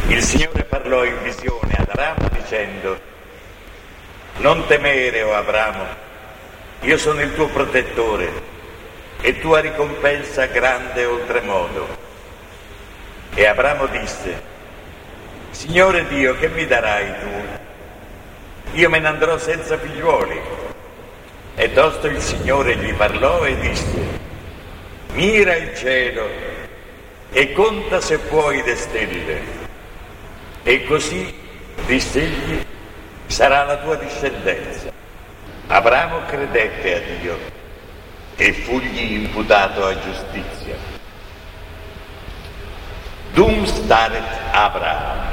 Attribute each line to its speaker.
Speaker 1: Il Signore parlò in visione ad Abramo dicendo: non temere, o Abramo, io sono il tuo protettore e tua ricompensa grande oltremodo. E Abramo disse: Signore Dio, che mi darai tu? Io me ne andrò senza figliuoli. E tosto il Signore gli parlò e disse: mira il cielo e conta se puoi le stelle. E così, diss'egli, sarà la tua discendenza. Abramo credette a Dio e fugli imputato a giustizia. Dum staret Abraham.